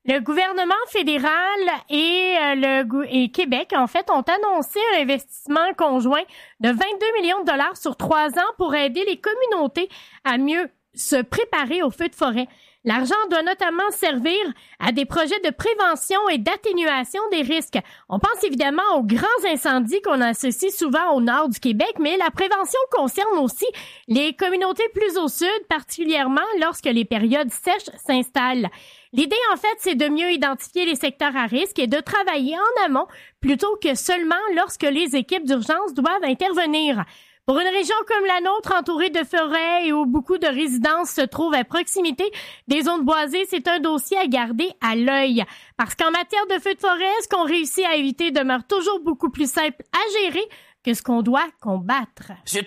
Le gouvernement fédéral et Québec, en fait, ont annoncé un investissement conjoint de 22 millions de dollars sur 3 ans pour aider les communautés à mieux se préparer aux feux de forêt. L'argent doit notamment servir à des projets de prévention et d'atténuation des risques. On pense évidemment aux grands incendies qu'on associe souvent au nord du Québec, mais la prévention concerne aussi les communautés plus au sud, particulièrement lorsque les périodes sèches s'installent. L'idée, en fait, c'est de mieux identifier les secteurs à risque et de travailler en amont plutôt que seulement lorsque les équipes d'urgence doivent intervenir. Pour une région comme la nôtre, entourée de forêts et où beaucoup de résidences se trouvent à proximité des zones boisées, c'est un dossier à garder à l'œil. Parce qu'en matière de feux de forêt, ce qu'on réussit à éviter demeure toujours beaucoup plus simple à gérer que ce qu'on doit combattre.